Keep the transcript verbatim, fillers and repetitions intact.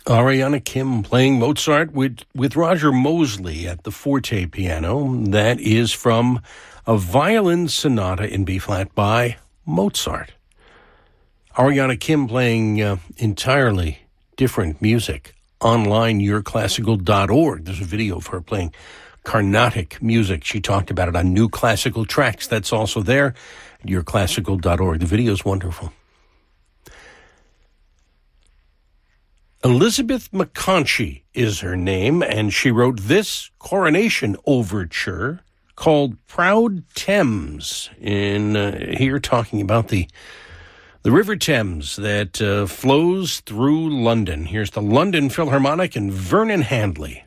Ariana Kim playing Mozart with, with Roger Mosley at the forte piano. That is from a violin sonata in B-flat by Mozart. Ariana Kim playing uh, entirely different music. Online, your classical dot org. There's a video of her playing Carnatic music. She talked about it on New Classical Tracks. That's also there at your classical dot org. The video is wonderful. Elizabeth McConchie is her name, and she wrote this coronation overture called Proud Thames. In uh, here, talking about the the River Thames that uh, flows through London. Here's the London Philharmonic and Vernon Handley.